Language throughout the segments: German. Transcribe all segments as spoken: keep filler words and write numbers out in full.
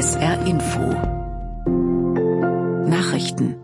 S R Info Nachrichten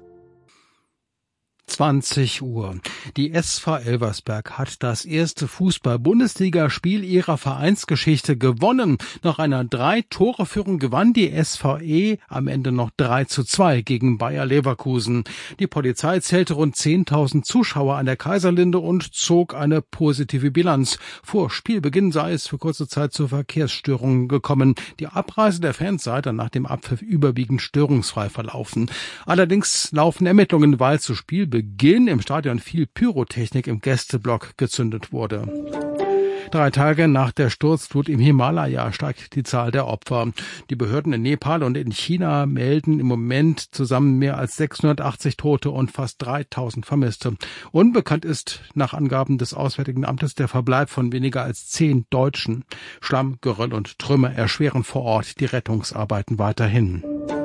zwanzig Uhr. Die S V Elversberg hat das erste Fußball-Bundesligaspiel ihrer Vereinsgeschichte gewonnen. Nach einer Drei-Tore-Führung gewann die S V E am Ende noch drei zu zwei gegen Bayer Leverkusen. Die Polizei zählte rund zehntausend Zuschauer an der Kaiserlinde und zog eine positive Bilanz. Vor Spielbeginn sei es für kurze Zeit zu Verkehrsstörungen gekommen. Die Abreise der Fans sei dann nach dem Abpfiff überwiegend störungsfrei verlaufen. Allerdings laufen Ermittlungen, weil zu Spielbeginn Beginn im Stadion viel Pyrotechnik im Gästeblock gezündet wurde. Drei Tage nach der Sturzflut im Himalaya steigt die Zahl der Opfer. Die Behörden in Nepal und in China melden im Moment zusammen mehr als sechshundertachtzig Tote und fast dreitausend Vermisste. Unbekannt ist nach Angaben des Auswärtigen Amtes der Verbleib von weniger als zehn Deutschen. Schlamm, Geröll und Trümmer erschweren vor Ort die Rettungsarbeiten weiterhin.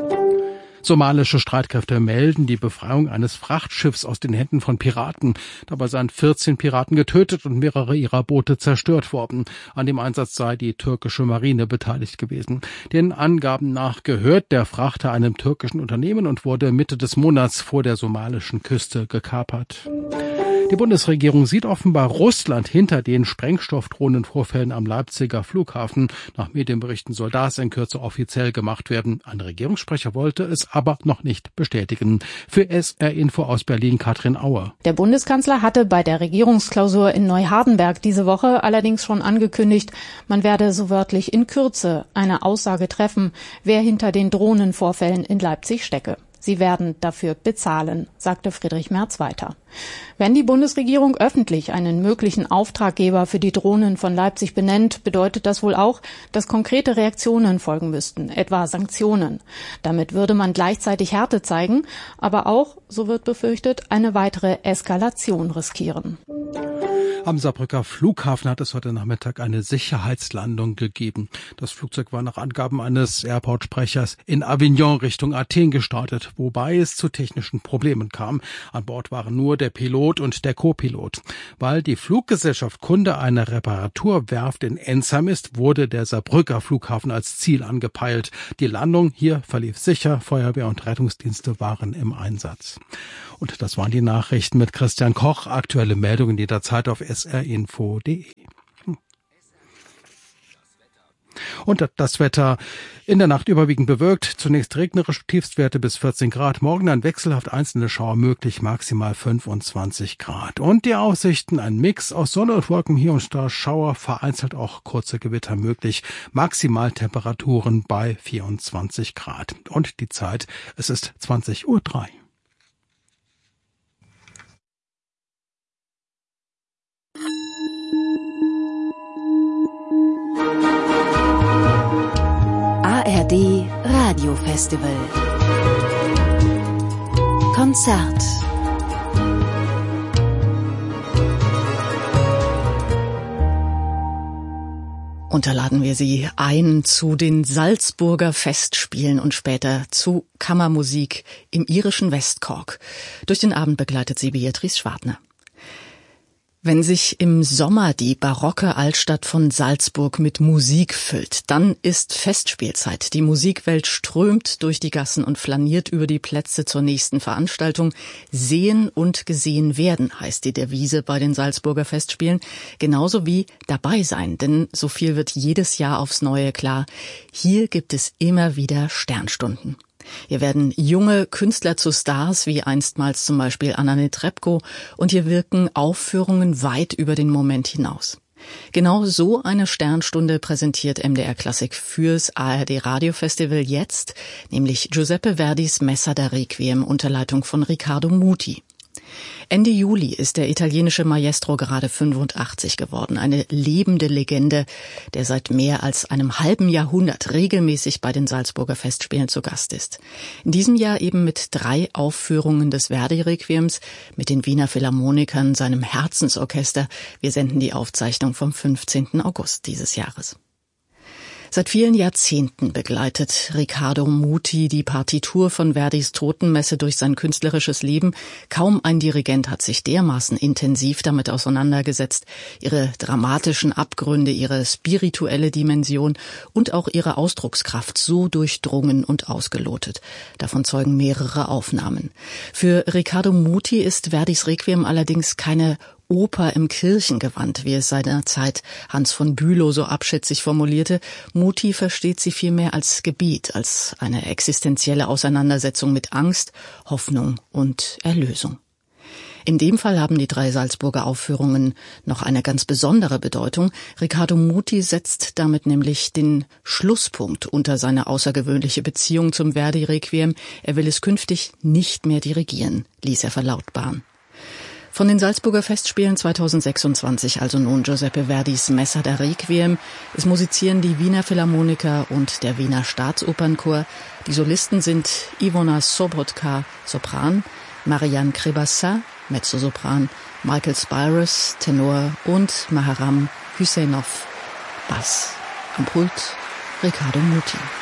Somalische Streitkräfte melden die Befreiung eines Frachtschiffs aus den Händen von Piraten. Dabei seien vierzehn Piraten getötet und mehrere ihrer Boote zerstört worden. An dem Einsatz sei die türkische Marine beteiligt gewesen. Den Angaben nach gehört der Frachter einem türkischen Unternehmen und wurde Mitte des Monats vor der somalischen Küste gekapert. Die Bundesregierung sieht offenbar Russland hinter den Sprengstoffdrohnenvorfällen am Leipziger Flughafen. Nach Medienberichten soll das in Kürze offiziell gemacht werden. Ein Regierungssprecher wollte es aber noch nicht bestätigen. Für S R Info aus Berlin Katrin Auer. Der Bundeskanzler hatte bei der Regierungsklausur in Neuhardenberg diese Woche allerdings schon angekündigt, man werde so wörtlich in Kürze eine Aussage treffen, wer hinter den Drohnenvorfällen in Leipzig stecke. Sie werden dafür bezahlen, sagte Friedrich Merz weiter. Wenn die Bundesregierung öffentlich einen möglichen Auftraggeber für die Drohnen von Leipzig benennt, bedeutet das wohl auch, dass konkrete Reaktionen folgen müssten, etwa Sanktionen. Damit würde man gleichzeitig Härte zeigen, aber auch, so wird befürchtet, eine weitere Eskalation riskieren. Am Saarbrücker Flughafen hat es heute Nachmittag eine Sicherheitslandung gegeben. Das Flugzeug war nach Angaben eines Airport-Sprechers in Avignon Richtung Athen gestartet, wobei es zu technischen Problemen kam. An Bord waren nur der Pilot und der Co-Pilot. Weil die Fluggesellschaft Kunde einer Reparaturwerft in Ensheim ist, wurde der Saarbrücker Flughafen als Ziel angepeilt. Die Landung hier verlief sicher, Feuerwehr und Rettungsdienste waren im Einsatz. Und das waren die Nachrichten mit Christian Koch. Aktuelle Meldungen jederzeit auf s r info punkt d e. Und das Wetter in der Nacht überwiegend bewölkt. Zunächst regnerisch, Tiefstwerte bis vierzehn Grad. Morgen dann wechselhaft einzelne Schauer möglich, maximal fünfundzwanzig Grad. Und die Aussichten, ein Mix aus Sonne und Wolken, hier und da Schauer, vereinzelt auch kurze Gewitter möglich. Maximaltemperaturen bei vierundzwanzig Grad. Und die Zeit, es ist zwanzig Uhr drei. A R D Radio Festival Konzert. Und da laden wir Sie ein zu den Salzburger Festspielen und später zu Kammermusik im irischen West Cork. Durch den Abend begleitet sie Beatrice Schwartner. Wenn sich im Sommer die barocke Altstadt von Salzburg mit Musik füllt, dann ist Festspielzeit. Die Musikwelt strömt durch die Gassen und flaniert über die Plätze zur nächsten Veranstaltung. Sehen und gesehen werden, heißt die Devise bei den Salzburger Festspielen. Genauso wie dabei sein, denn so viel wird jedes Jahr aufs Neue klar. Hier gibt es immer wieder Sternstunden. Hier werden junge Künstler zu Stars, wie einstmals zum Beispiel Anna Netrebko, und hier wirken Aufführungen weit über den Moment hinaus. Genau so eine Sternstunde präsentiert M D R Klassik fürs A R D Radio Festival jetzt, nämlich Giuseppe Verdis Messa da Requiem unter Leitung von Riccardo Muti. Ende Juli ist der italienische Maestro gerade fünfundachtzig geworden, eine lebende Legende, der seit mehr als einem halben Jahrhundert regelmäßig bei den Salzburger Festspielen zu Gast ist. In diesem Jahr eben mit drei Aufführungen des Verdi-Requiems, mit den Wiener Philharmonikern, seinem Herzensorchester. Wir senden die Aufzeichnung vom fünfzehnten August dieses Jahres. Seit vielen Jahrzehnten begleitet Riccardo Muti die Partitur von Verdis Totenmesse durch sein künstlerisches Leben. Kaum ein Dirigent hat sich dermaßen intensiv damit auseinandergesetzt, ihre dramatischen Abgründe, ihre spirituelle Dimension und auch ihre Ausdruckskraft so durchdrungen und ausgelotet. Davon zeugen mehrere Aufnahmen. Für Riccardo Muti ist Verdis Requiem allerdings keine Oper im Kirchengewand, wie es seinerzeit Hans von Bülow so abschätzig formulierte. Muti versteht sie vielmehr als Gebet, als eine existenzielle Auseinandersetzung mit Angst, Hoffnung und Erlösung. In dem Fall haben die drei Salzburger Aufführungen noch eine ganz besondere Bedeutung. Riccardo Muti setzt damit nämlich den Schlusspunkt unter seine außergewöhnliche Beziehung zum Verdi-Requiem. Er will es künftig nicht mehr dirigieren, ließ er verlautbaren. Von den Salzburger Festspielen zweitausendsechsundzwanzig, also nun Giuseppe Verdis Messa da Requiem. Es musizieren die Wiener Philharmoniker und der Wiener Staatsopernchor. Die Solisten sind Ivona Sobotka, Sopran, Marianne Kribassa, Mezzosopran, Michael Spyrus, Tenor und Maharam Hüseinov, Bass. Am Pult Riccardo Muti.